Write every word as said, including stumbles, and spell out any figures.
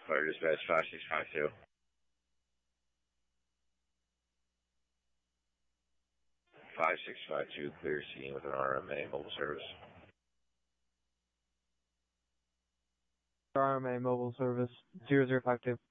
Fire dispatch five six five two. five six five two, clear scene with an R M A mobile service. R M A mobile service, zero zero five two.